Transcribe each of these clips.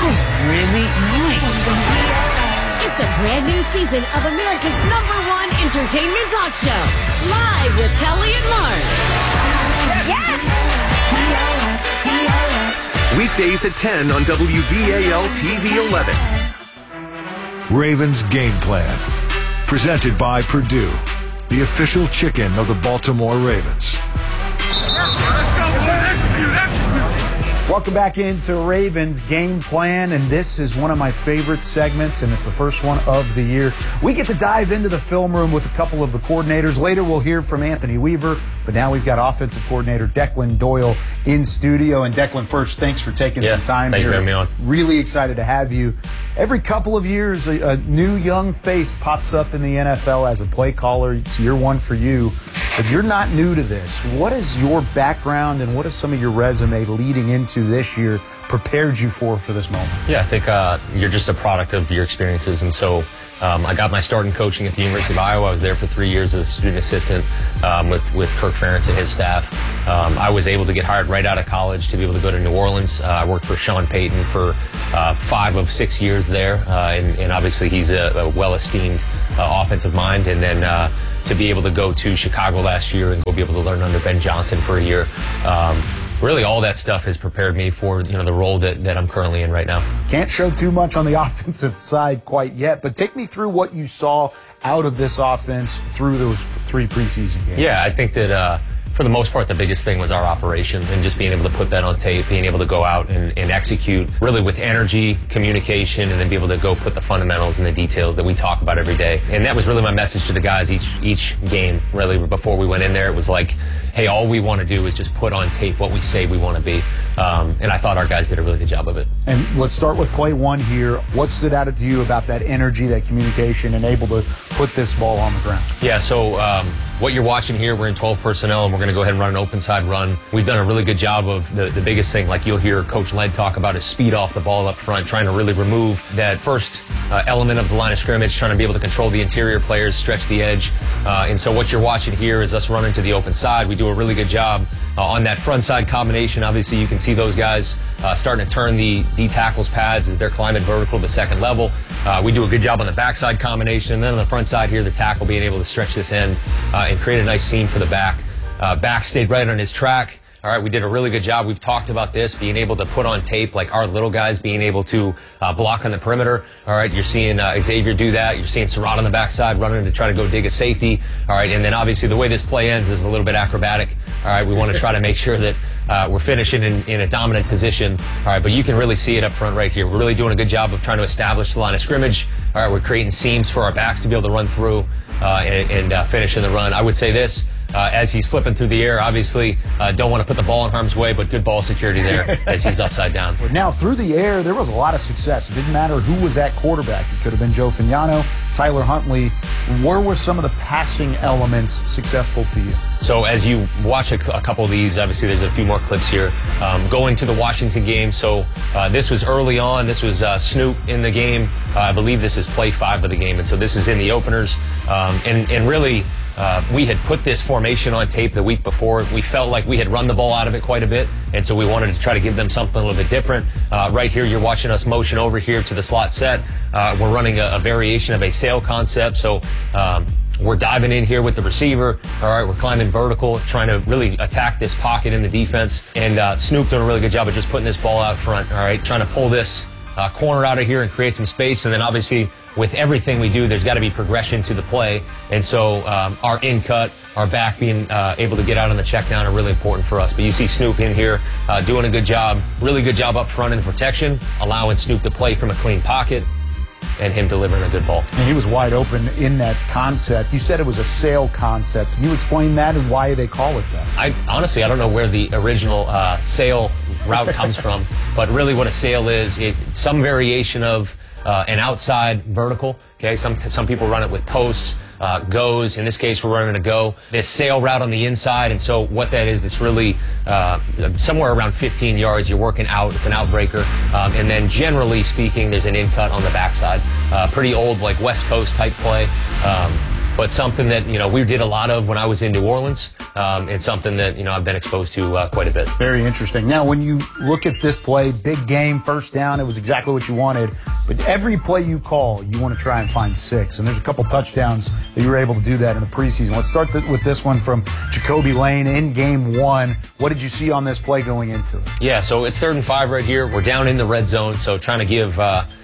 is really nice. It's a brand new season of America's #1 entertainment talk show. Live with Kelly and Mark. Yes! Weekdays at 10 on WVAL TV 11. Ravens Game Plan. Presented by Purdue, the official chicken of the Baltimore Ravens. Welcome back into Ravens Game Plan, and this is one of my favorite segments, and it's the first one of the year. We get to dive into the film room with a couple of the coordinators. Later we'll hear from Anthony Weaver, but now we've got offensive coordinator Declan Doyle in studio. And Declan, first, thanks for taking some time thank here. you for having me on. Really excited to have you. Every couple of years, a new young face pops up in the NFL as a play caller. It's year one for you. But you're not new to this. What is your background and what is some of your resume leading into this year prepared you for this moment? Yeah, I think you're just a product of your experiences. And so I got my start in coaching at the University of Iowa. I was there for 3 years as a student assistant with Kirk Ferentz and his staff. I was able to get hired right out of college to be able to go to New Orleans. I worked for Sean Payton for 5 of 6 years there. And obviously he's a well-esteemed offensive mind. And then to be able to go to Chicago last year and go be able to learn under Ben Johnson for a year. Really all that stuff has prepared me for the role that I'm currently in right now. Can't show too much on the offensive side quite yet, but take me through what you saw out of this offense through those 3 preseason games. Yeah, I think that for the most part, the biggest thing was our operation and just being able to put that on tape, being able to go out and execute really with energy, communication, and then be able to go put the fundamentals and the details that we talk about every day. And that was really my message to the guys each game, really, before we went in there. It was like, hey, all we want to do is just put on tape what we say we want to be. And I thought our guys did a really good job of it. And let's start with play one here. What stood out to you about that energy, that communication, and able to put this ball on the ground? Yeah, so what you're watching here, we're in 12 personnel, and we're going to go ahead and run an open side run. We've done a really good job of the biggest thing, like you'll hear Coach Led talk about, is speed off the ball up front, trying to really remove that first element of the line of scrimmage, trying to be able to control the interior players, stretch the edge. And so what you're watching here is us running to the open side. We do a really good job on that front side combination. Obviously, you can see those guys starting to turn the D tackles pads as they're climbing vertical to the second level. We do a good job on the backside combination. And then on the front side here, the tackle being able to stretch this end and create a nice seam for the back. Back stayed right on his track. All right, we did a really good job. We've talked about this, being able to put on tape, like our little guys being able to block on the perimeter. All right, you're seeing Xavier do that. You're seeing Surratt on the backside running to try to go dig a safety. All right, and then obviously the way this play ends is a little bit acrobatic. All right, we want to try to make sure that we're finishing in a dominant position. All right, but you can really see it up front right here. We're really doing a good job of trying to establish the line of scrimmage. All right, we're creating seams for our backs to be able to run through and finish in the run. I would say this. As he's flipping through the air, obviously don't want to put the ball in harm's way, but good ball security there as he's upside down. Now, through the air, there was a lot of success. It didn't matter who was at quarterback. It could have been Joe Fagnano, Tyler Huntley. Where were some of the passing elements successful to you? So as you watch a couple of these, obviously there's a few more clips here. Going to the Washington game, so this was early on. This was Snoop in the game. I believe this is play 5 of the game, and so this is in the openers. And really, we had put this formation on tape the week before. We felt like we had run the ball out of it quite a bit, and so we wanted to try to give them something a little bit different. Right here, you're watching us motion over here to the slot set. We're running a variation of a sail concept, so we're diving in here with the receiver. All right, we're climbing vertical, trying to really attack this pocket in the defense. And Snoop doing a really good job of just putting this ball out front, all right, trying to pull this corner out of here and create some space. And then obviously with everything we do, there's got to be progression to the play. And so our in cut, our back being able to get out on the check down are really important for us. But you see Snoop in here doing a good job, really good job up front in the protection, allowing Snoop to play from a clean pocket, and him delivering a good ball. And he was wide open in that concept. You said it was a sail concept. Can you explain that and why they call it that? Honestly, I don't know where the original sail route comes from, but really what a sail is, some variation of an outside vertical. Okay, some people run it with posts, goes. In this case, we're running a go. This sail route on the inside, and so what that is, it's really somewhere around 15 yards. You're working out. It's an outbreaker, and then generally speaking, there's an in cut on the backside. Pretty old, like West Coast type play. but something that, we did a lot of when I was in New Orleans, and something that, I've been exposed to quite a bit. Very interesting. Now, when you look at this play, big game, first down, it was exactly what you wanted, but every play you call, you want to try and find 6, and there's a couple touchdowns that you were able to do that in the preseason. Let's start with this one from Jacoby Lane in game 1. What did you see on this play going into it? Yeah, so it's 3rd and 5 right here. We're down in the red zone, so trying to give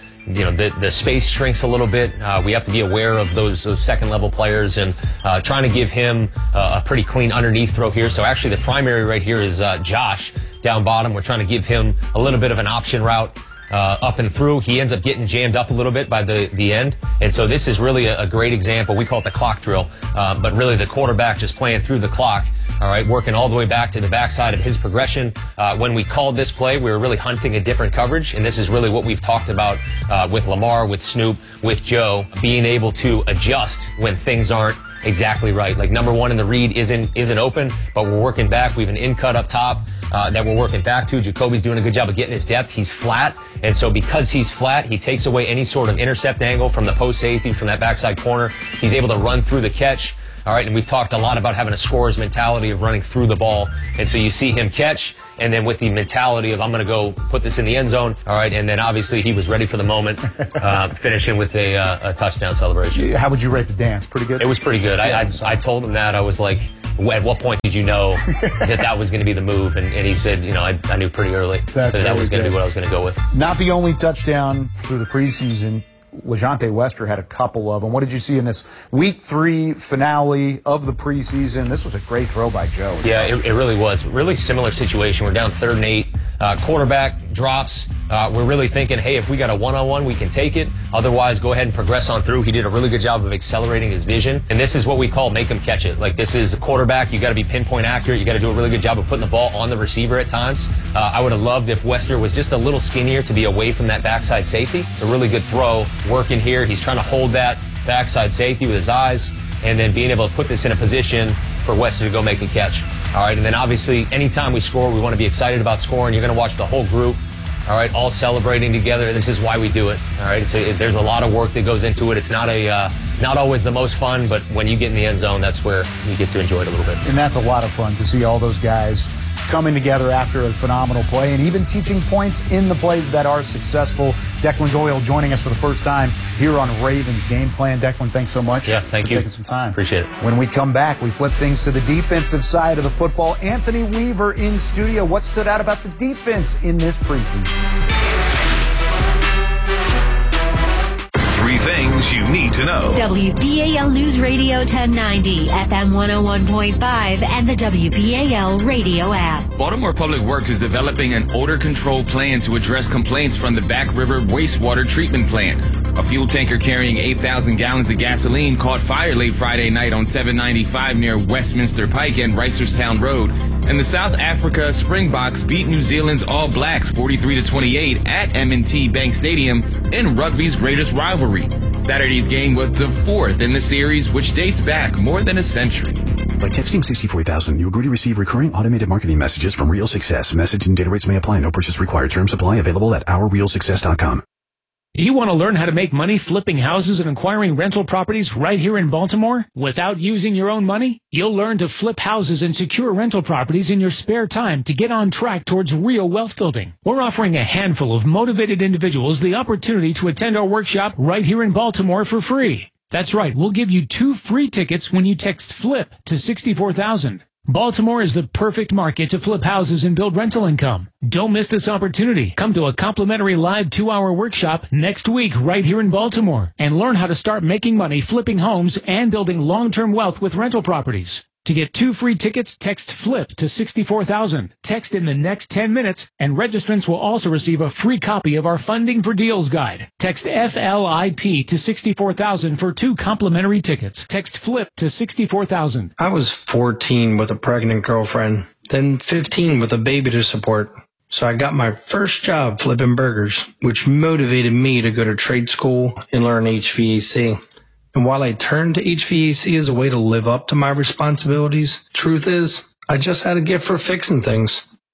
the space shrinks a little bit. We have to be aware of those second-level players, and trying to give him a pretty clean underneath throw here. So actually the primary right here is Josh down bottom. We're trying to give him a little bit of an option route up and through. He ends up getting jammed up a little bit by the end. And so this is really a great example. We call it the clock drill, but really the quarterback just playing through the clock. All right, working all the way back to the backside of his progression. When we called this play, we were really hunting a different coverage, and this is really what we've talked about with Lamar, with Snoop, with Joe, being able to adjust when things aren't exactly right. Like number 1 in the read isn't open, but we're working back. We have an in cut up top that we're working back to. Jacoby's doing a good job of getting his depth. He's flat, and so because he's flat, he takes away any sort of intercept angle from the post safety, from that backside corner. He's able to run through the catch. All right, and we've talked a lot about having a scorer's mentality of running through the ball. And so you see him catch, and then with the mentality of, I'm going to go put this in the end zone. All right, and then obviously he was ready for the moment, finishing with a touchdown celebration. How would you rate the dance? Pretty good? It was pretty good. I told him that. I was like, at what point did you know that was going to be the move? And he said, I knew pretty early that was going to be what I was going to go with. Not the only touchdown through the preseason. LeJounte Wester had a couple of them. What did you see in this week 3 finale of the preseason? This was a great throw by Joe. Yeah, it really was. Really similar situation. We're down 3rd and 8. Quarterback drops. We're really thinking, hey, if we got a one-on-one, we can take it. Otherwise, go ahead and progress on through. He did a really good job of accelerating his vision. And this is what we call make him catch it. Like, this is quarterback. You got to be pinpoint accurate. You got to do a really good job of putting the ball on the receiver at times. I would have loved if Wester was just a little skinnier to be away from that backside safety. It's a really good throw. Working here. He's trying to hold that backside safety with his eyes, and then being able to put this in a position for Wester to go make a catch. All right, and then obviously anytime we score, we want to be excited about scoring. You're going to watch the whole group, all right, all celebrating together. This is why we do it, all right? There's a lot of work that goes into it. It's not always the most fun, but when you get in the end zone, that's where you get to enjoy it a little bit. And that's a lot of fun to see all those guys coming together after a phenomenal play and even teaching points in the plays that are successful. Declan Doyle joining us for the first time here on Ravens Game Plan. Declan, thanks so much for taking some time. Appreciate it. When we come back, we flip things to the defensive side of the football. Anthony Weaver in studio. What stood out about the defense in this preseason? 3 things you need to know. WBAL News Radio 1090, FM 101.5, and the WBAL radio app. Baltimore Public Works is developing an odor control plan to address complaints from the Back River wastewater treatment plant. A fuel tanker carrying 8,000 gallons of gasoline caught fire late Friday night on 795 near Westminster Pike and Reisterstown Road. And the South Africa Springboks beat New Zealand's All Blacks 43-28 at M&T Bank Stadium in rugby's greatest rivalry. Saturday's game was the 4th in the series, which dates back more than a century. By texting 64,000, you agree to receive recurring automated marketing messages from Real Success. Message and data rates may apply. No purchase required. Terms apply. Available at ourrealsuccess.com. Do you want to learn how to make money flipping houses and acquiring rental properties right here in Baltimore without using your own money? You'll learn to flip houses and secure rental properties in your spare time to get on track towards real wealth building. We're offering a handful of motivated individuals the opportunity to attend our workshop right here in Baltimore for free. That's right, we'll give you 2 free tickets when you text FLIP to 64,000. Baltimore is the perfect market to flip houses and build rental income. Don't miss this opportunity. Come to a complimentary live 2-hour workshop next week right here in Baltimore and learn how to start making money flipping homes and building long-term wealth with rental properties. To get 2 free tickets, text FLIP to 64,000. Text in the next 10 minutes, and registrants will also receive a free copy of our Funding for Deals guide. Text FLIP to 64,000 for 2 complimentary tickets. Text FLIP to 64,000. I was 14 with a pregnant girlfriend, then 15 with a baby to support. So I got my first job flipping burgers, which motivated me to go to trade school and learn HVAC. And while I turned to HVAC as a way to live up to my responsibilities, truth is, I just had a gift for fixing things.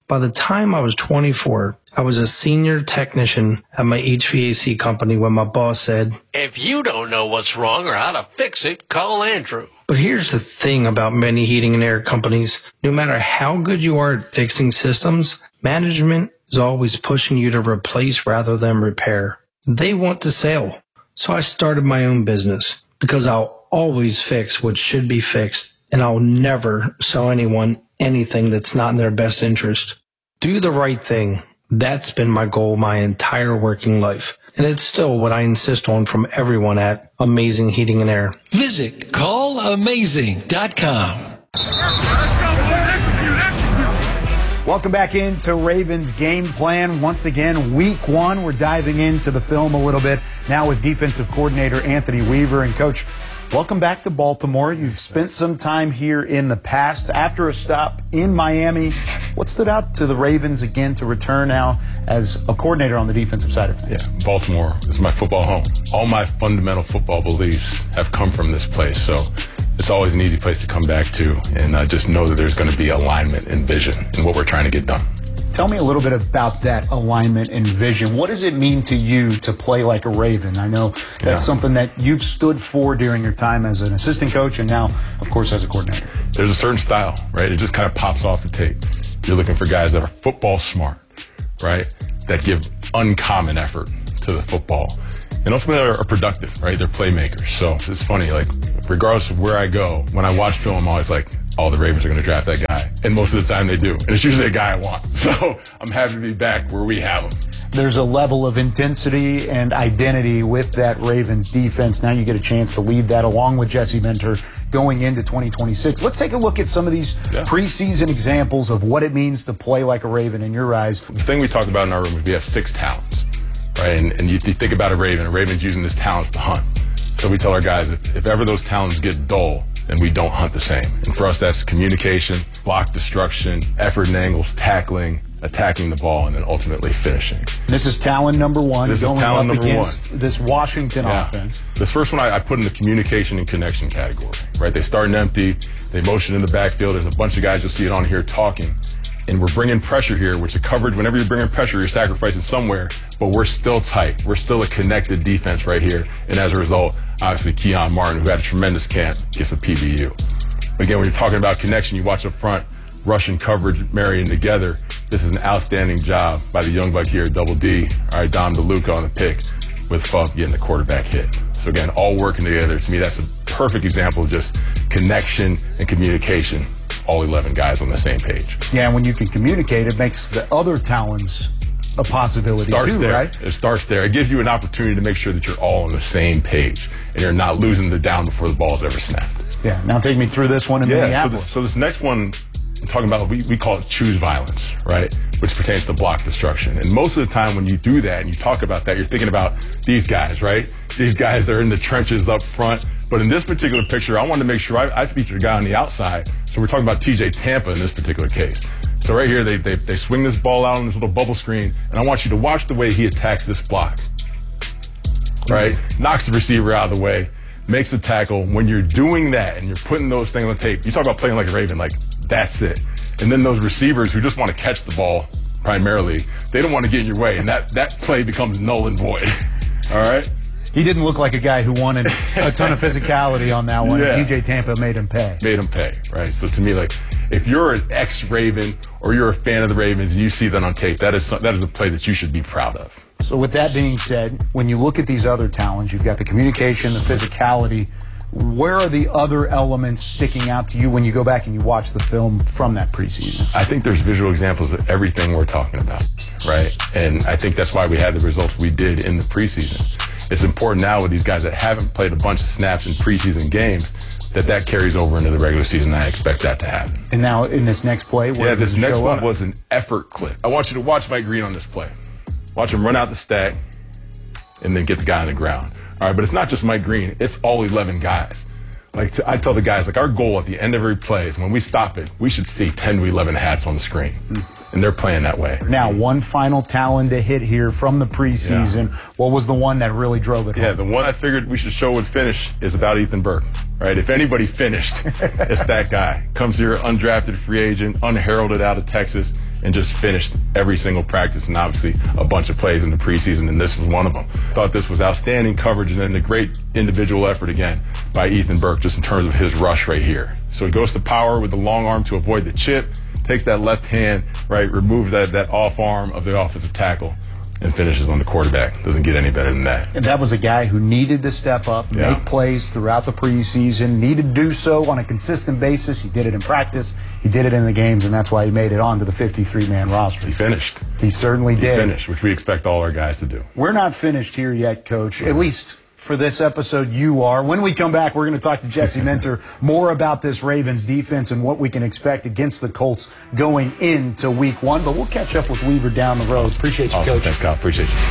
By the time I was 24, I was a senior technician at my HVAC company when my boss said, "If you don't know what's wrong or how to fix it, call Andrew." But here's the thing about many heating and air companies. No matter how good you are at fixing systems, management is always pushing you to replace rather than repair. They want to sell. So I started my own business because I'll always fix what should be fixed, and I'll never sell anyone anything that's not in their best interest. Do the right thing. That's been my goal my entire working life. And it's still what I insist on from everyone at Amazing Heating and Air. Visit callamazing.com. Welcome back into Ravens Game Plan. Once again, week one, we're diving into the film a little bit. Now with defensive coordinator Anthony Weaver. And Coach, welcome back to Baltimore. You've spent some time here in the past. After a stop in Miami, what stood out to the Ravens again to return now as a coordinator on the defensive side of things? Yeah, Baltimore is my football home. All my fundamental football beliefs have come from this place, so it's always an easy place to come back to, and I just know that there's going to be alignment and vision in what we're trying to get done. Tell me a little bit about that alignment and vision. What does it mean to you to play like a Raven? I know that's something that you've stood for during your time as an assistant coach and now, of course, as a coordinator. There's a certain style, right? It just kind of pops off the tape. You're looking for guys that are football smart, right? That give uncommon effort to the football. And ultimately are productive, right? They're playmakers. So it's funny, like, regardless of where I go, when I watch film, I'm always like, oh, the Ravens are going to draft that guy. And most of the time they do. And it's usually a guy I want. So I'm happy to be back where we have him. There's a level of intensity and identity with that Ravens defense. Now you get a chance to lead that along with Jesse Minter going into 2026. Let's take a look at some of these preseason examples of what it means to play like a Raven in your eyes. The thing we talk about in our room is we have 6 talents, right? And you think about a Raven's using his talents to hunt. So we tell our guys, if ever those talents get dull, then we don't hunt the same. And for us, that's communication, block destruction, effort and angles, tackling, attacking the ball, and then ultimately finishing. This is talent number one. This is talent number one. This Washington offense. This first one I put in the communication and connection category, right? They start empty, they motion in the backfield. There's a bunch of guys, you'll see it on here, talking. And we're bringing pressure here, which is coverage. Whenever you're bringing pressure, you're sacrificing somewhere, but we're still tight. We're still a connected defense right here. And as a result, obviously, Keon Martin, who had a tremendous camp, gets a PBU. Again, when you're talking about connection, you watch up front, rush and coverage marrying together. This is an outstanding job by the young buck here, Double D. All right, Dom DeLuca on the pick with Fuff getting the quarterback hit. So again, all working together. To me, that's a perfect example of just connection and communication. All 11 guys on the same page. Yeah, and when you can communicate, it makes the other talents a possibility too, right? It starts there. It gives you an opportunity to make sure that you're all on the same page and you're not losing the down before the ball's ever snapped. Yeah, now take me through this one in Minneapolis. So this next one, I'm talking about, we call it choose violence, right? Which pertains to block destruction. And most of the time when you do that and you talk about that, you're thinking about these guys, right? These guys that are in the trenches up front. But in this particular picture, I wanted to make sure I featured a guy on the outside. So we're talking about TJ Tampa in this particular case. So right here, they swing this ball out on this little bubble screen, and I want you to watch the way he attacks this block. Right? Knocks the receiver out of the way, makes the tackle. When you're doing that and you're putting those things on the tape, you talk about playing like a Raven, like that's it. And then those receivers who just want to catch the ball primarily, they don't want to get in your way, and that play becomes null and void. All right? He didn't look like a guy who wanted a ton of physicality on that one. Yeah. And TJ Tampa made him pay. Made him pay, right? So to me, like, if you're an ex-Raven or you're a fan of the Ravens and you see that on tape, that is a play that you should be proud of. So with that being said, when you look at these other talents, you've got the communication, the physicality. Where are the other elements sticking out to you when you go back and you watch the film from that preseason? I think there's visual examples of everything we're talking about, right? And I think that's why we had the results we did in the preseason. It's important now with these guys that haven't played a bunch of snaps in preseason games that carries over into the regular season. I expect that to happen. And now in this next play, where this next one was an effort clip. I want you to watch Mike Green on this play. Watch him run out the stack and then get the guy on the ground. All right, but it's not just Mike Green. It's all 11 guys. Like I tell the guys, like our goal at the end of every play is when we stop it, we should see 10 to 11 hats on the screen. And they're playing that way. Now, one final talent to hit here from the preseason. Yeah. What was the one that really drove it home? Yeah, the one I figured we should show would finish is about Ethan Burke, right? If anybody finished, it's that guy. Comes here, undrafted free agent, unheralded out of Texas, and just finished every single practice, and obviously a bunch of plays in the preseason, and this was one of them. Thought this was outstanding coverage, and then a great individual effort again by Ethan Burke, just in terms of his rush right here. So he goes to power with the long arm to avoid the chip, takes that left hand, right, removes that off arm of the offensive tackle, and finishes on the quarterback. Doesn't get any better than that. And that was a guy who needed to step up, make plays throughout the preseason, needed to do so on a consistent basis. He did it in practice. He did it in the games, and that's why he made it onto the 53-man roster. He finished. He certainly did. He finished, which we expect all our guys to do. We're not finished here yet, Coach. At least for this episode, you are. When we come back, we're going to talk to Jesse Minter more about this Ravens defense and what we can expect against the Colts going into Week 1. But we'll catch up with Weaver down the road. Appreciate you, Coach. Thanks, Kyle. Appreciate you.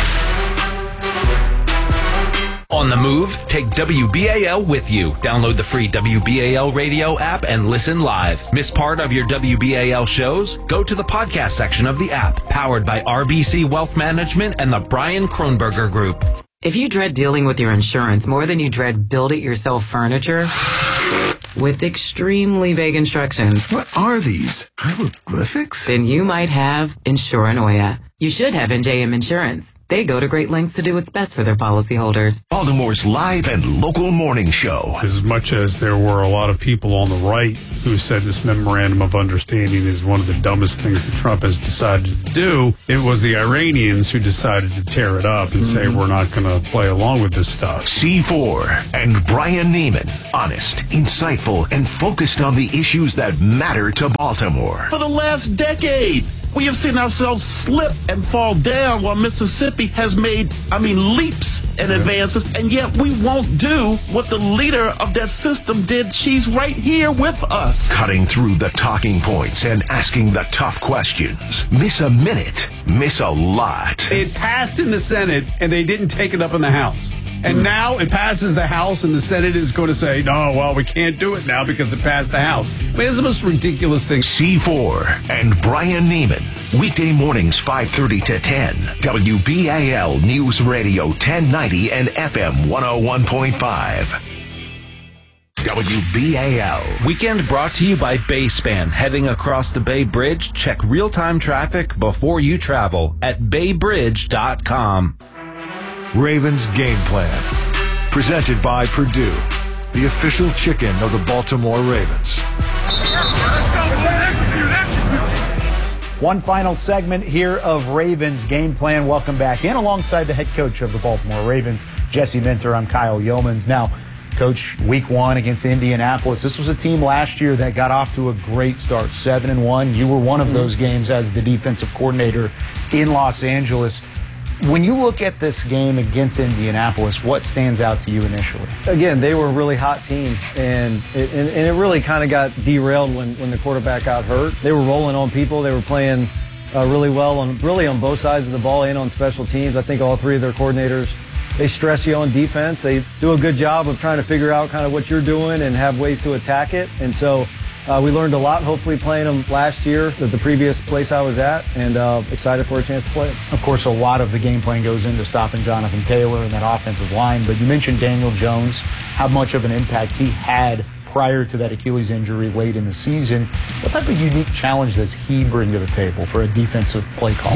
On the move, take WBAL with you. Download the free WBAL radio app and listen live. Miss part of your WBAL shows? Go to the podcast section of the app, powered by RBC Wealth Management and the Brian Kronberger Group. If you dread dealing with your insurance more than you dread build-it-yourself furniture with extremely vague instructions. What are these? Hieroglyphics? Then you might have Insuranoia. You should have NJM Insurance. They go to great lengths to do what's best for their policyholders. Baltimore's live and local morning show. As much as there were a lot of people on the right who said this memorandum of understanding is one of the dumbest things that Trump has decided to do, it was the Iranians who decided to tear it up and say we're not going to play along with this stuff. C4 and Brian Neiman. Honest, insightful, and focused on the issues that matter to Baltimore. For the last decade, we have seen ourselves slip and fall down while Mississippi has made, leaps and advances, and yet we won't do what the leader of that system did. She's right here with us. Cutting through the talking points and asking the tough questions. Miss a minute, miss a lot. It passed in the Senate, and they didn't take it up in the House. And now it passes the House, and the Senate is going to say, no, well, we can't do it now because it passed the House. It's the most ridiculous thing. C4 and Brian Neiman. Weekday mornings 5:30 to 10. WBAL News Radio 1090 and FM 101.5. WBAL. Weekend brought to you by Bayspan. Heading across the Bay Bridge, check real-time traffic before you travel at baybridge.com. Ravens Game Plan. Presented by Purdue, the official chicken of the Baltimore Ravens. One final segment here of Ravens Game Plan. Welcome back in alongside the head coach of the Baltimore Ravens, Jesse Minter. I'm Kyle Yeomans. Now, Coach, Week 1 against Indianapolis. This was a team last year that got off to a great start, 7-1. You were one of those games as the defensive coordinator in Los Angeles. When you look at this game against Indianapolis, what stands out to you initially? Again, they were a really hot team, and it really kind of got derailed when the quarterback got hurt. They were rolling on people. They were playing really well on both sides of the ball and on special teams. I think all three of their coordinators, they stress you on defense. They do a good job of trying to figure out kind of what you're doing and have ways to attack it. And so we learned a lot, hopefully playing them last year at the previous place I was at, and excited for a chance to play them. Of course, a lot of the game plan goes into stopping Jonathan Taylor and that offensive line, but you mentioned Daniel Jones, how much of an impact he had prior to that Achilles injury late in the season. What type of unique challenge does he bring to the table for a defensive play call?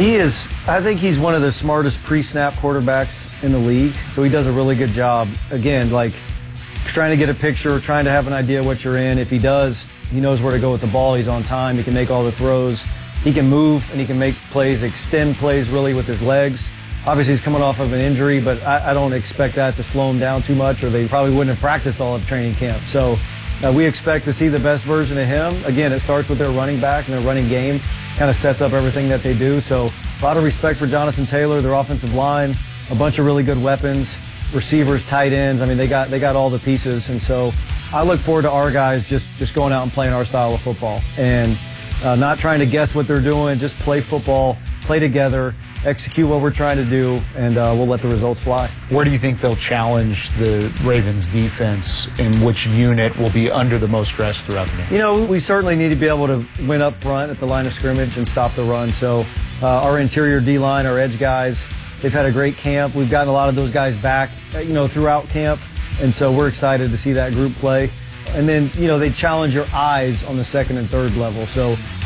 I think he's one of the smartest pre-snap quarterbacks in the league, so he does a really good job. Again, like trying to get a picture, trying to have an idea what you're in. If he does, he knows where to go with the ball. He's on time. He can make all the throws. He can move, and he can make plays, extend plays really with his legs. Obviously, he's coming off of an injury, but I don't expect that to slow him down too much, or they probably wouldn't have practiced all of training camp. So we expect to see the best version of him. Again, it starts with their running back, and their running game kind of sets up everything that they do. So a lot of respect for Jonathan Taylor, their offensive line, a bunch of really good weapons, receivers, tight ends. They got all the pieces, and so I look forward to our guys just going out and playing our style of football and not trying to guess what they're doing, just play football, play together, execute what we're trying to do, and we'll let the results fly. Where do you think they'll challenge the Ravens defense, and which unit will be under the most stress throughout the game? We certainly need to be able to win up front at the line of scrimmage and stop the run. So our interior D-line, our edge guys, they've had a great camp. We've gotten a lot of those guys back, throughout camp. And so we're excited to see that group play. And then, they challenge your eyes on the second and third level. So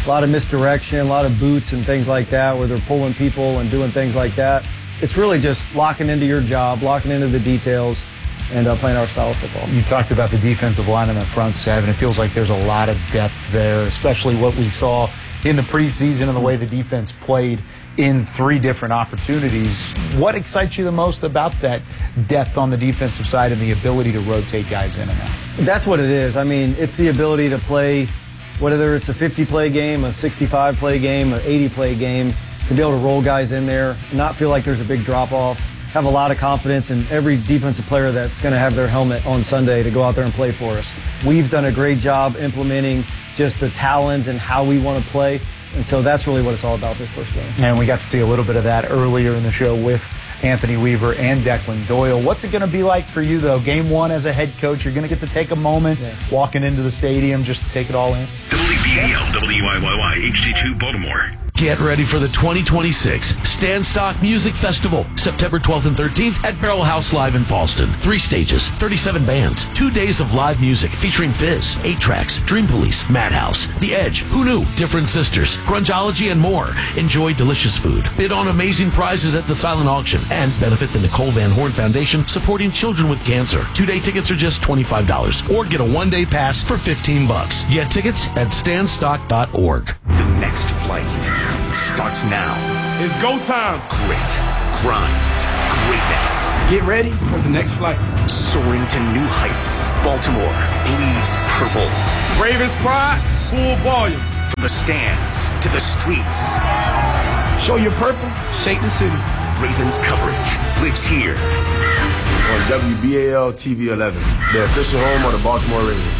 a lot of misdirection, a lot of boots and things like that where they're pulling people and doing things like that. It's really just locking into your job, locking into the details, and playing our style of football. You talked about the defensive line and the front seven. It feels like there's a lot of depth there, especially what we saw in the preseason and the way the defense played in 3 different opportunities. What excites you the most about that depth on the defensive side and the ability to rotate guys in and out? That's what it is. I mean, it's the ability to play, whether it's a 50-play game, a 65-play game, an 80-play game, to be able to roll guys in there, not feel like there's a big drop-off, have a lot of confidence in every defensive player that's going to have their helmet on Sunday to go out there and play for us. We've done a great job implementing just the talents and how we want to play, and so that's really what it's all about this first game. And we got to see a little bit of that earlier in the show with Anthony Weaver and Declan Doyle. What's it going to be like for you, though? Game 1 as a head coach, you're going to get to take a moment walking into the stadium just to take it all in? WBAL, WYYY, HD2 Baltimore. Get ready for the 2026 Stand Stock Music Festival, September 12th and 13th at Barrel House Live in Fallston. 3 stages, 37 bands, 2 days of live music featuring Fizz, 8 Tracks, Dream Police, Madhouse, The Edge, Who Knew, Different Sisters, Grungeology, and more. Enjoy delicious food, bid on amazing prizes at the silent auction, and benefit the Nicole Van Horn Foundation supporting children with cancer. 2-day tickets are just $25, or get a 1-day pass for $15. Get tickets at standstock.org. The next flight starts now. It's go time. Grit, grind, greatness. Get ready for the next flight. Soaring to new heights. Baltimore bleeds purple. Ravens pride, full volume. From the stands to the streets. Show your purple, shake the city. Ravens coverage lives here. On WBAL TV 11, the official home of the Baltimore Ravens.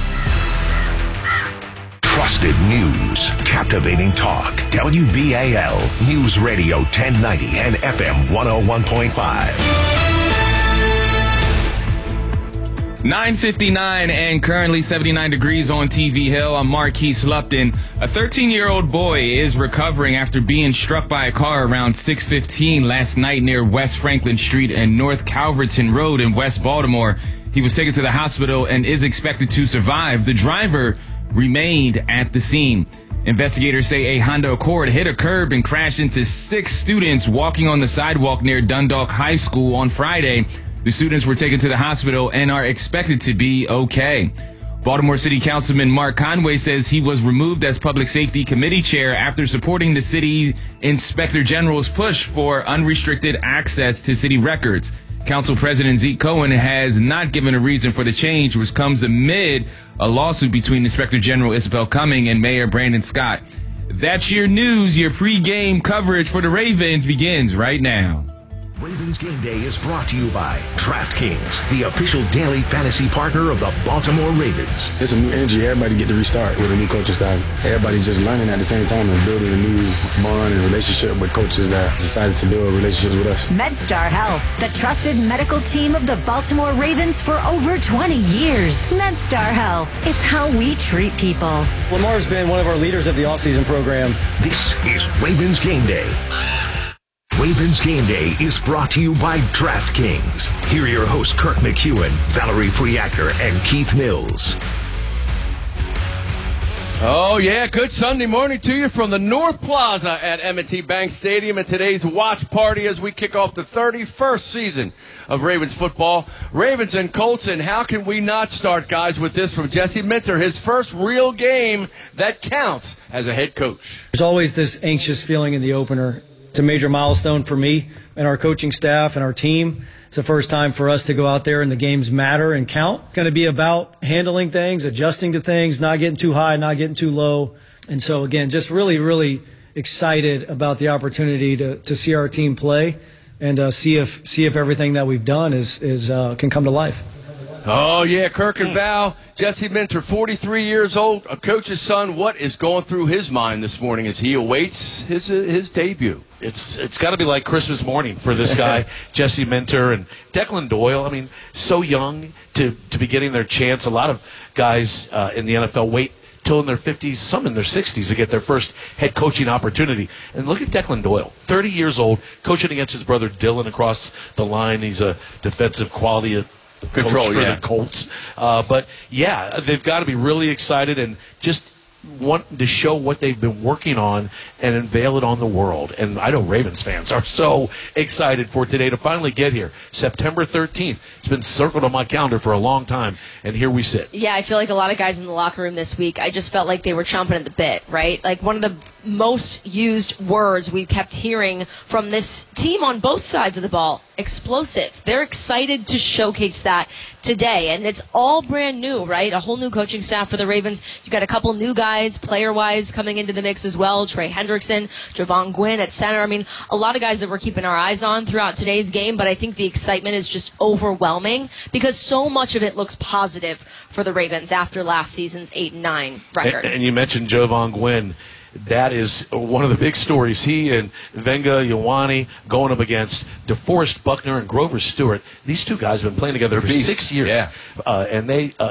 Trusted news, captivating talk. WBAL News Radio 1090 and FM 101.5. 9:59 and currently 79 degrees on TV Hill. I'm Marquise Lupton. A 13-year-old boy is recovering after being struck by a car around 6:15 last night near West Franklin Street and North Calverton Road in West Baltimore. He was taken to the hospital and is expected to survive. The driver remained at the scene. Investigators say a Honda Accord hit a curb and crashed into 6 students walking on the sidewalk near Dundalk High School on Friday. The students were taken to the hospital and are expected to be okay. Baltimore City Councilman Mark Conway says he was removed as Public Safety Committee Chair after supporting the City Inspector General's push for unrestricted access to city records. Council President Zeke Cohen has not given a reason for the change, which comes amid a lawsuit between Inspector General Isabel Cumming and Mayor Brandon Scott. That's your news. Your pregame coverage for the Ravens begins right now. Ravens Game Day is brought to you by DraftKings, the official daily fantasy partner of the Baltimore Ravens. There's a new energy. Everybody get to restart with a new coaching staff. Everybody's just learning at the same time and building a new bond and relationship with coaches that decided to build relationships with us. MedStar Health, the trusted medical team of the Baltimore Ravens for over 20 years. MedStar Health, it's how we treat people. Lamar's been one of our leaders of the offseason program. This is Ravens Game Day. Ravens Game Day is brought to you by DraftKings. Here are your hosts, Kirk McEwen, Valerie Priaker, and Keith Mills. Oh, yeah, good Sunday morning to you from the North Plaza at M&T Bank Stadium and today's watch party as we kick off the 31st season of Ravens football. Ravens and Colts, and how can we not start, guys, with this from Jesse Minter, his first real game that counts as a head coach. There's always this anxious feeling in the opener. It's a major milestone for me and our coaching staff and our team. It's the first time for us to go out there and the games matter and count. Going to be about handling things, adjusting to things, not getting too high, not getting too low. And so, again, just really, really excited about the opportunity to see our team play and see if everything that we've done can come to life. Oh, yeah, Kirk and Val. Jesse Minter, 43 years old, a coach's son. What is going through his mind this morning as he awaits his debut? It's got to be like Christmas morning for this guy, Jesse Minter, and Declan Doyle. I mean, so young to be getting their chance. A lot of guys in the NFL wait till in their 50s, some in their 60s to get their first head coaching opportunity. And look at Declan Doyle, 30 years old, coaching against his brother Dylan across the line. He's a defensive quality control for the Colts. But, yeah, they've got to be really excited and just wanting to show what they've been working on and unveil it on the world. And I know Ravens fans are so excited for today to finally get here. September 13th. It's been circled on my calendar for a long time, and here we sit. Yeah, I feel like a lot of guys in the locker room this week, I just felt like they were chomping at the bit, right? Like one of the most used words we kept hearing from this team on both sides of the ball, explosive. They're excited to showcase that today, and it's all brand new, right? A whole new coaching staff for the Ravens. You got a couple new guys, player-wise, coming into the mix as well. Trey Hendrickson, Javon Gwynn at center. I mean, a lot of guys that we're keeping our eyes on throughout today's game, but I think the excitement is just overwhelming because so much of it looks positive for the Ravens after last season's 8-9 record. And you mentioned Javon Gwynn. That is one of the big stories. He and Venga Ioane going up against DeForest Buckner and Grover Stewart. These two guys have been playing together for 6 years. Yeah. And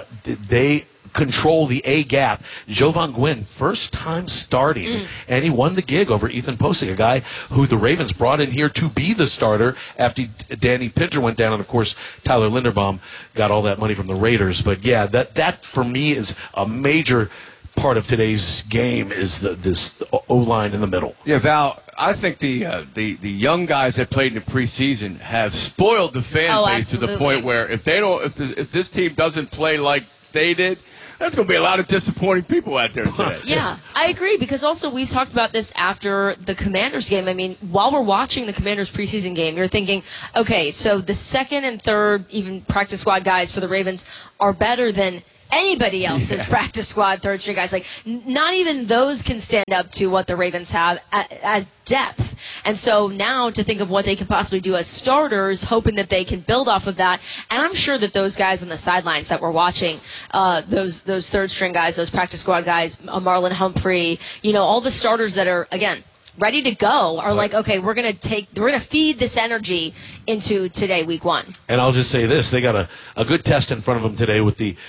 they control the A gap. Javon Gwynn, first time starting, and he won the gig over Ethan Posick, a guy who the Ravens brought in here to be the starter after Danny Pinter went down, and of course Tyler Linderbaum got all that money from the Raiders. But yeah, that for me is a major part of today's game is this O-line in the middle. Yeah, Val, I think the young guys that played in the preseason have spoiled the fan base to the point where if this team doesn't play like they did, there's going to be a lot of disappointing people out there today. Yeah, I agree, because also we talked about this after the Commanders game. I mean, while we're watching the Commanders preseason game, you're thinking, okay, so the second and third, even practice squad guys for the Ravens are better than anybody else's practice squad third string guys. Like, not even those can stand up to what the Ravens have as depth. And so now to think of what they could possibly do as starters, hoping that they can build off of that. And I'm sure that those guys on the sidelines that we're watching, those third string guys, those practice squad guys, Marlon Humphrey, all the starters that are, again, ready to go are like, okay, we're going to feed this energy into today, week 1. And I'll just say this, they got a good test in front of them today with the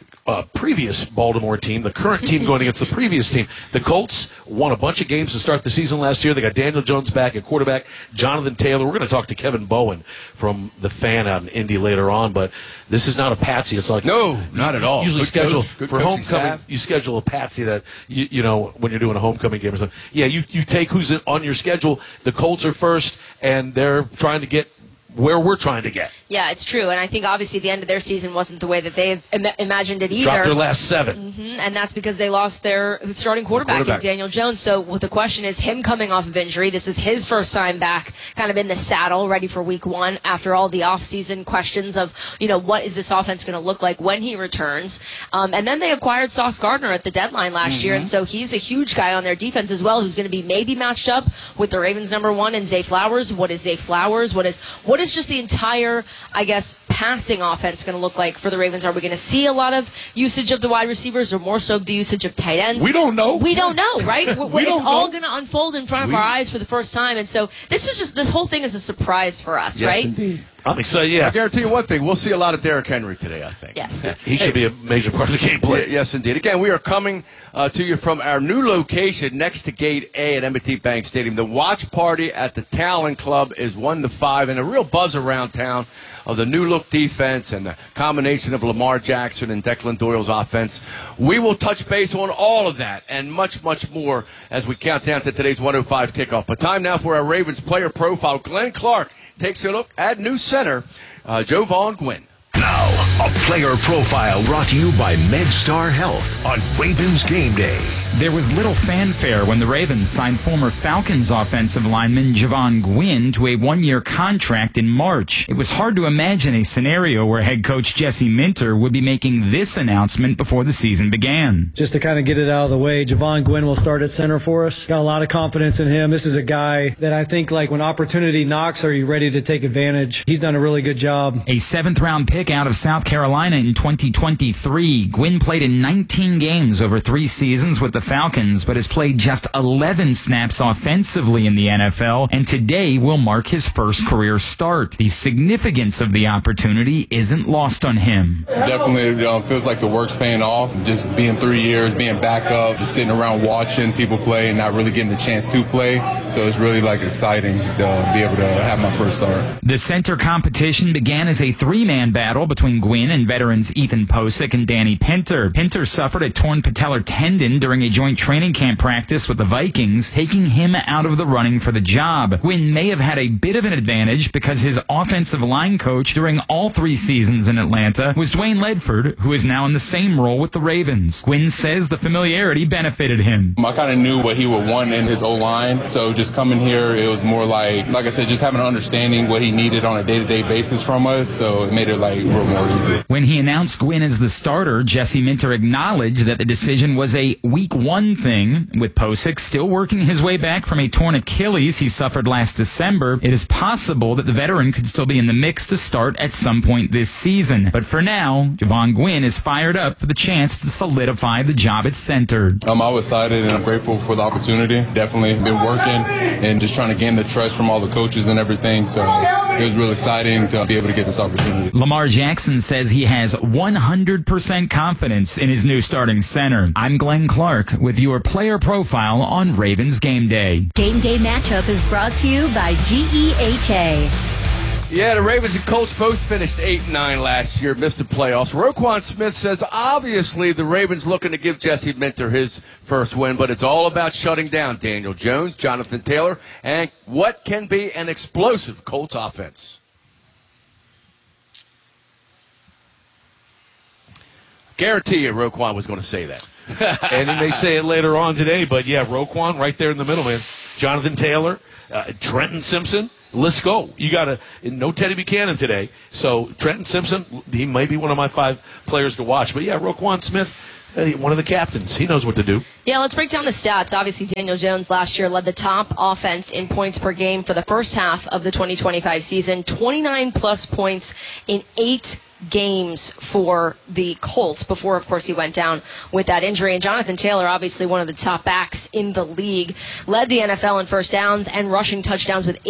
previous Baltimore team, the current team going against the previous team. The Colts won a bunch of games to start the season last year. They got Daniel Jones back at quarterback, Jonathan Taylor. We're going to talk to Kevin Bowen from the Fan out in Indy later on, but this is not a patsy. It's like no, not at all. Usually Good for homecoming, staff. You schedule a patsy that you know when you're doing a homecoming game or something. Yeah, you take who's on your schedule. The Colts are first, and they're trying to get where we're trying to get. Yeah, it's true. And I think obviously the end of their season wasn't the way that they imagined it either. Dropped their last 7. And that's because they lost their starting quarterback in Daniel Jones. So what the question is, him coming off of injury, this is his first time back kind of in the saddle, ready for week 1 after all the offseason questions of, what is this offense going to look like when he returns. And then they acquired Sauce Gardner at the deadline last year. And so he's a huge guy on their defense as well, who's going to be maybe matched up with the Ravens #1 and Zay Flowers. What is Zay Flowers? What is just the entire, I guess, passing offense going to look like for the Ravens? Are we going to see a lot of usage of the wide receivers or more so the usage of tight ends? We don't know. We don't know, right? It's all going to unfold in front of our eyes for the first time. And so this whole thing is a surprise for us, right? Yes, indeed. I'm excited, yeah. I guarantee you one thing. We'll see a lot of Derrick Henry today, I think. Yes. He should be a major part of the game play. Yes, indeed. Again, we are coming to you from our new location next to Gate A at M&T Bank Stadium. The watch party at the Talon Club is 1 to 5, and a real buzz around town of the new look defense and the combination of Lamar Jackson and Declan Doyle's offense. We will touch base on all of that and much, much more as we count down to today's 105 kickoff. But time now for our Ravens player profile. Glenn Clark takes a look at new center, Javon Gwynn. Now, a player profile brought to you by MedStar Health on Ravens Game Day. There was little fanfare when the Ravens signed former Falcons offensive lineman Javon Gwynn to a 1-year contract in March. It was hard to imagine a scenario where head coach Jesse Minter would be making this announcement before the season began. Just to kind of get it out of the way, Javon Gwynn will start at center for us. Got a lot of confidence in him. This is a guy that I think, like, when opportunity knocks, are you ready to take advantage? He's done a really good job. A 7th-round pick out of South Carolina in 2023, Gwynn played in 19 games over 3 seasons with the Falcons, but has played just 11 snaps offensively in the NFL, and today will mark his first career start. The significance of the opportunity isn't lost on him. Definitely feels like the work's paying off. Just being 3 years, being back up, just sitting around watching people play and not really getting the chance to play. So it's really exciting to be able to have my first start. The center competition began as a 3-man battle between Gwynn and veterans Ethan Posick and Danny Pinter. Pinter suffered a torn patellar tendon during a joint training camp practice with the Vikings, taking him out of the running for the job. Gwynn may have had a bit of an advantage because his offensive line coach during all 3 seasons in Atlanta was Dwayne Ledford, who is now in the same role with the Ravens. Gwynn says the familiarity benefited him. I kind of knew what he would want in his O-line, so just coming here, it was more like I said, just having an understanding what he needed on a day-to-day basis from us, so it made it like real more easy. When he announced Gwynn as the starter, Jesse Minter acknowledged that the decision was a week 1 thing. With Posick still working his way back from a torn Achilles he suffered last December, it is possible that the veteran could still be in the mix to start at some point this season. But for now, Javon Gwynn is fired up for the chance to solidify the job at center. I was excited and I'm grateful for the opportunity. Definitely been working and just trying to gain the trust from all the coaches and everything, so it was really exciting to be able to get this opportunity. Lamar Jackson says he has 100% confidence in his new starting center. I'm Glenn Clark with your player profile on Ravens Game Day. Game Day matchup is brought to you by GEHA. Yeah, the Ravens and Colts both finished 8-9 last year, missed the playoffs. Roquan Smith says, obviously, the Ravens looking to give Jesse Minter his first win, but it's all about shutting down Daniel Jones, Jonathan Taylor, and what can be an explosive Colts offense. Guarantee you Roquan was going to say that. And he may say it later on today, but yeah, Roquan right there in the middle, man. Jonathan Taylor, Trenton Simpson. Let's go. You got no Teddy Buchanan today. So Trenton Simpson, he may be one of my 5 players to watch. But yeah, Roquan Smith, one of the captains. He knows what to do. Yeah, let's break down the stats. Obviously, Daniel Jones last year led the top offense in points per game for the first half of the 2025 season. 29-plus points in 8 games for the Colts before, of course, he went down with that injury. And Jonathan Taylor, obviously one of the top backs in the league, led the NFL in first downs and rushing touchdowns with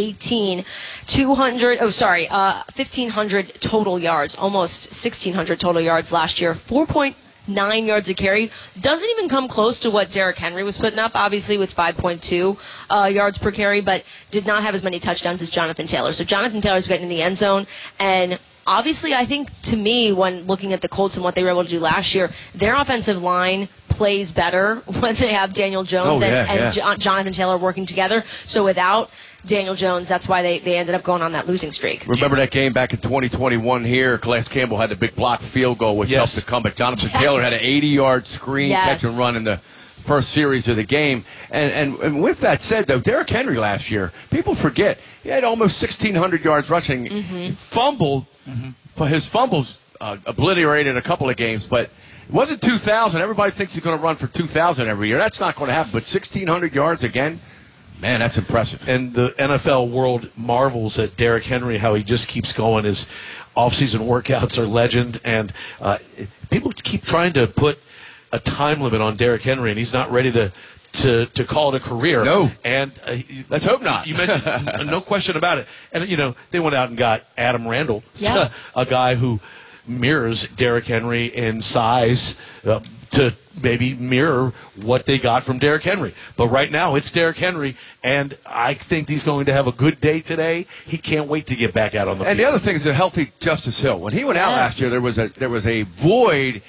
1,500 total yards, almost 1,600 total yards last year. 4.9 yards a carry. Doesn't even come close to what Derrick Henry was putting up, obviously, with 5.2 yards per carry, but did not have as many touchdowns as Jonathan Taylor. So Jonathan Taylor's getting in the end zone, and obviously, I think, to me, when looking at the Colts and what they were able to do last year, their offensive line plays better when they have Daniel Jones and Jonathan Taylor working together. So without Daniel Jones, that's why they ended up going on that losing streak. Remember that game back in 2021 here? Calais Campbell had the big block field goal, which helped the comeback. Jonathan Taylor had an 80-yard screen catch and run in the first series of the game. And with that said, though, Derrick Henry last year, people forget, he had almost 1,600 yards rushing. He fumbled. For his fumbles obliterated a couple of games, but it wasn't 2,000. Everybody thinks he's going to run for 2,000 every year. That's not going to happen. But 1,600 yards again, man, that's impressive. And the NFL world marvels at Derrick Henry, how he just keeps going. His offseason workouts are legend, and people keep trying to put a time limit on Derrick Henry, and he's not ready to call it a career. No. And let's hope not. You mentioned, no question about it. And, they went out and got Adam Randall, a guy who mirrors Derrick Henry in size to maybe mirror what they got from Derrick Henry. But right now, it's Derrick Henry, and I think he's going to have a good day today. He can't wait to get back out on the field. And the other thing is a healthy Justice Hill. When he went out last year, there was a void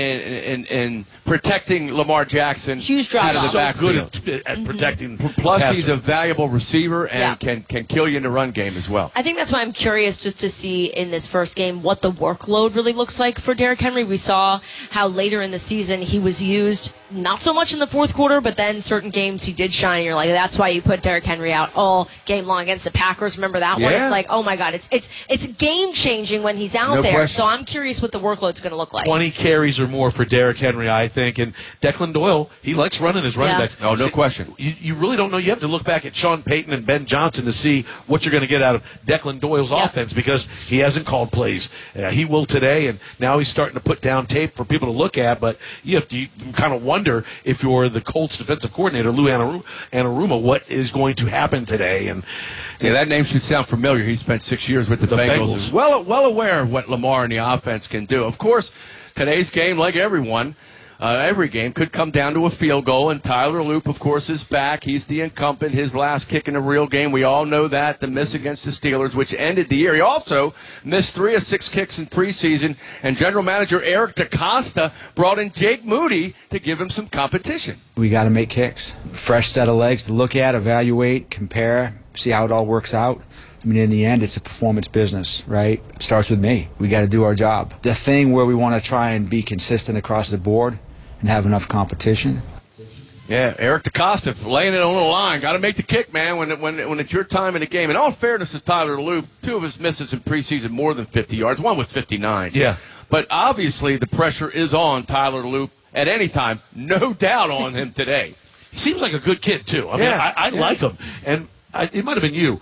in protecting Lamar Jackson. Huge drop out of the so backfield. Good at protecting. Plus, passer. he's a valuable receiver and can kill you in the run game as well. I think that's why I'm curious just to see in this first game what the workload really looks like for Derrick Henry. We saw how later in the season he was used not so much in the fourth quarter, but then certain games he did shine. You're like, that's why you put Derrick Henry out all game long against the Packers. Remember that one? It's like, oh my God, it's game changing when he's out there. Question. So I'm curious what the workload's going to look like. 20 carries or more for Derrick Henry, I think. And Declan Doyle, he likes running his running backs. Oh, no question. You really don't know. You have to look back at Sean Payton and Ben Johnson to see what you're going to get out of Declan Doyle's offense, because he hasn't called plays. He will today, and now he's starting to put down tape for people to look at. But you have to kind of wonder, if you're the Colts defensive coordinator, Lou Anarumo, what is going to happen today. And that name should sound familiar. He spent 6 years with the Bengals. Is well aware of what Lamar and the offense can do. Of course, today's game, like everyone, every game could come down to a field goal, and Tyler Loop, of course, is back. He's the incumbent. His last kick in a real game, we all know that, the miss against the Steelers, which ended the year. He also missed 3 of 6 kicks in preseason, and general manager Eric DeCosta brought in Jake Moody to give him some competition. We got to make kicks. Fresh set of legs to look at, evaluate, compare, see how it all works out. I mean, in the end, it's a performance business, right? It starts with me. We got to do our job. The thing where we want to try and be consistent across the board and have enough competition. Yeah, Eric DeCosta laying it on the line. Got to make the kick, man, when it's your time in the game. In all fairness to Tyler Loop, 2 of his misses in preseason more than 50 yards. One was 59. Yeah. But obviously the pressure is on Tyler Loop at any time. No doubt on him today. He seems like a good kid, too. I mean, I like him. And it might have been you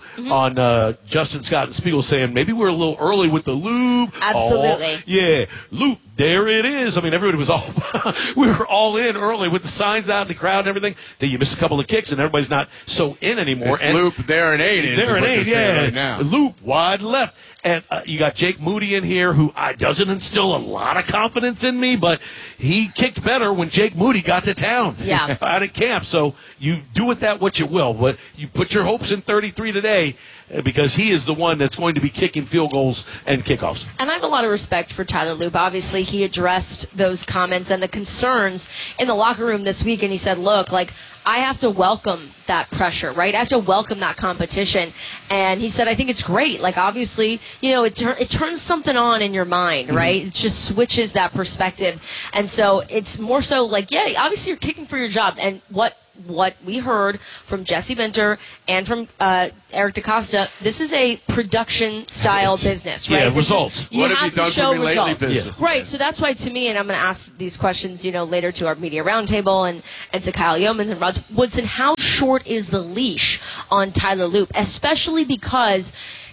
on Justin Scott and Spiegel saying maybe we're a little early with the Loop. Absolutely. Oh, yeah, Loop, there it is. I mean, everybody was all we were all in early with the signs out in the crowd and everything. Then you miss a couple of kicks and everybody's not so in anymore. It's Loop there and 8. There and 8, yeah. Right now. Loop wide left. And you got Jake Moody in here, who doesn't instill a lot of confidence in me, but he kicked better when Jake Moody got to town out at camp. So you do with that what you will, but you put your hopes in 33 today because he is the one that's going to be kicking field goals and kickoffs. And I have a lot of respect for Tyler Loop. Obviously, he addressed those comments and the concerns in the locker room this week, and he said, look, I have to welcome that pressure, right? I have to welcome that competition. And he said, I think it's great. Obviously, it turns something on in your mind, right? It just switches that perspective. And so it's more so obviously you're kicking for your job. And what we heard from Jesse Minter and from Eric DeCosta, this is a production-style business, right? Yeah, results. You have to show results. Business, right, so that's why, to me, and I'm going to ask these questions, later to our media roundtable and to Kyle Yeomans and Rod Woodson, how short is the leash on Tyler Loop, especially because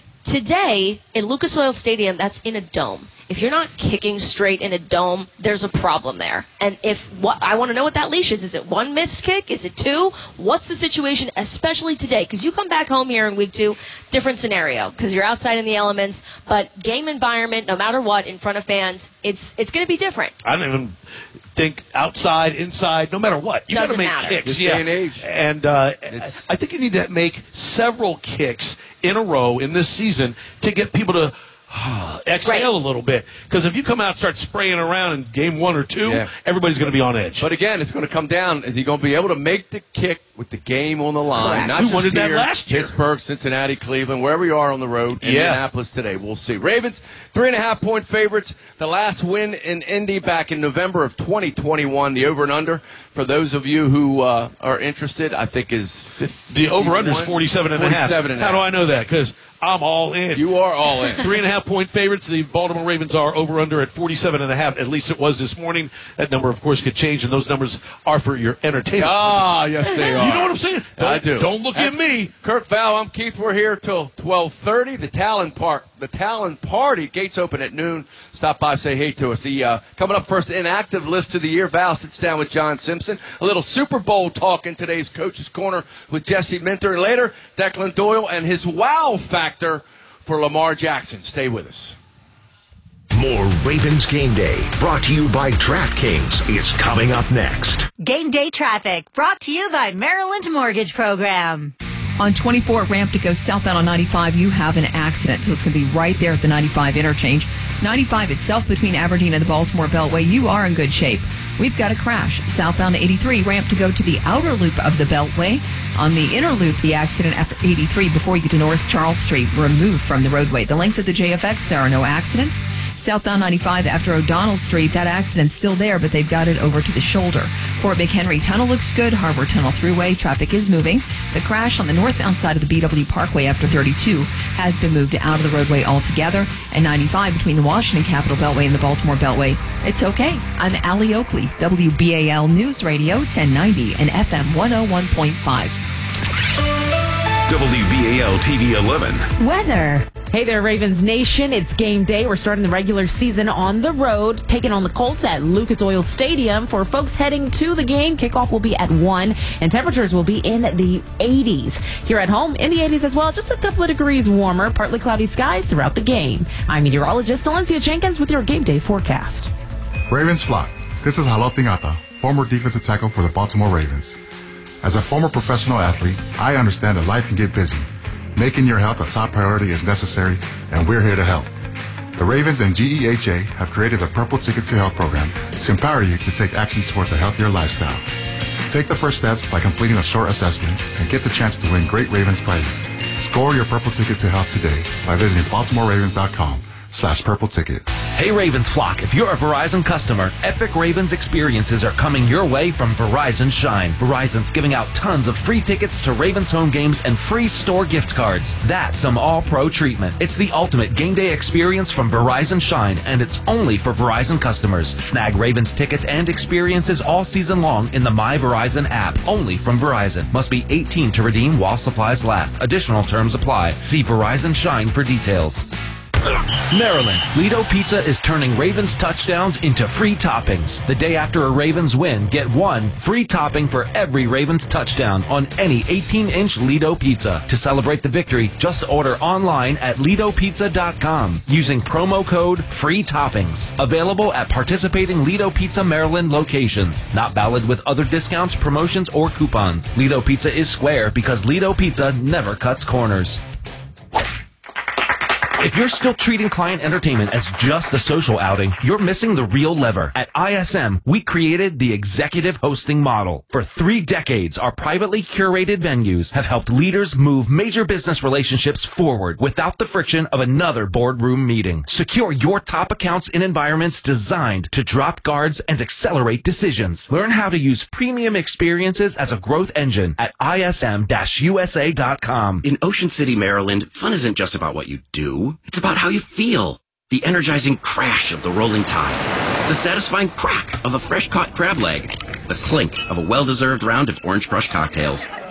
today in Lucas Oil Stadium, that's in a dome. If you're not kicking straight in a dome, there's a problem there. And I want to know what that leash is. Is it 1 missed kick? Is it 2? What's the situation, especially today? Because you come back home here in week 2, different scenario, because you're outside in the elements. But game environment, no matter what, in front of fans, it's going to be different. I don't even think outside, inside, no matter what. You got to make kicks. This day and age. And I think you need to make several kicks in a row in this season to get people to exhale a little bit, because if you come out and start spraying around in game 1 or 2, everybody's going to be on edge. But again, it's going to come down, is he going to be able to make the kick with the game on the line? Not we wanted that last year. Pittsburgh, Cincinnati, Cleveland, wherever you are on the road, Indianapolis today. We'll see. Ravens, 3.5-point favorites. The last win in Indy back in November of 2021. The over and under, for those of you who are interested, I think is 50. The over under is 47.5. How do I know that? Because I'm all in. You are all in. 3.5-point favorites. The Baltimore Ravens are over under at 47.5. At least it was this morning. That number, of course, could change, and those numbers are for your entertainment. Ah, yes, they are. You know what I'm saying? I do. Don't look at me. Kirk Val, I'm Keith. We're here till 12:30. The Talon Party, gates open at noon. Stop by, say hey to us. The coming up first inactive list of the year. Val sits down with John Simpson. A little Super Bowl talk in today's Coach's Corner with Jesse Minter. And later, Declan Doyle and his wow factor for Lamar Jackson. Stay with us. More Ravens Game Day, brought to you by DraftKings, is coming up next. Game Day Traffic, brought to you by Maryland Mortgage Program. On 24 ramp to go southbound on 95, you have an accident, so it's going to be right there at the 95 interchange. 95 itself between Aberdeen and the Baltimore Beltway, you are in good shape. We've got a crash. Southbound 83 ramp to go to the outer loop of the Beltway. On the inner loop, the accident after 83 before you get to North Charles Street, removed from the roadway. The length of the JFX, there are no accidents. Southbound 95 after O'Donnell Street, that accident's still there, but they've got it over to the shoulder. Fort McHenry Tunnel looks good. Harbor Tunnel Thruway, traffic is moving. The crash on the northbound side of the BW Parkway after 32 has been moved out of the roadway altogether. And 95 between the Washington Capitol Beltway and the Baltimore Beltway. It's okay. I'm Allie Oakley, WBAL News Radio 1090 and FM 101.5. WBAL TV 11. Weather. Hey there, Ravens Nation. It's game day. We're starting the regular season on the road, taking on the Colts at Lucas Oil Stadium. For folks heading to the game, kickoff will be at 1, and temperatures will be in the 80s. Here at home, in the 80s as well, just a couple of degrees warmer, partly cloudy skies throughout the game. I'm meteorologist Valencia Jenkins with your game day forecast. Ravens flock, This is Halo Tingata, former defensive tackle for the Baltimore Ravens. As a former professional athlete, I understand that life can get busy. Making your health a top priority is necessary, and we're here to help. The Ravens and GEHA have created the Purple Ticket to Health program to empower you to take action towards a healthier lifestyle. Take the first steps by completing a short assessment and get the chance to win great Ravens prizes. Score your Purple Ticket to Health today by visiting BaltimoreRavens.com/Purple Ticket. Hey Ravens flock, if you're a Verizon customer, epic Ravens experiences are coming your way from Verizon Shine. Verizon's giving out tons of free tickets to Ravens home games and free store gift cards. That's some all-pro treatment. It's the ultimate game day experience from Verizon Shine, and it's only for Verizon customers. Snag Ravens tickets and experiences all season long in the My Verizon app, only from Verizon. Must be 18 to redeem while supplies last. Additional terms apply. See Verizon Shine for details. Maryland, Lido Pizza is turning Ravens touchdowns into free toppings. The day after a Ravens win, get one free topping for every Ravens touchdown on any 18-inch Lido Pizza. To celebrate the victory, just order online at LidoPizza.com using promo code FREETOPPINGS. Available at participating Lido Pizza Maryland locations. Not valid with other discounts, promotions, or coupons. Lido Pizza is square because Lido Pizza never cuts corners. If you're still treating client entertainment as just a social outing, you're missing the real lever. At ISM, we created the executive hosting model. For 3 decades, our privately curated venues have helped leaders move major business relationships forward without the friction of another boardroom meeting. Secure your top accounts in environments designed to drop guards and accelerate decisions. Learn how to use premium experiences as a growth engine at ism-usa.com. In Ocean City, Maryland, fun isn't just about what you do. It's about how you feel. The energizing crash of the rolling tide. The satisfying crack of a fresh-caught crab leg. The clink of a well-deserved round of Orange Crush cocktails.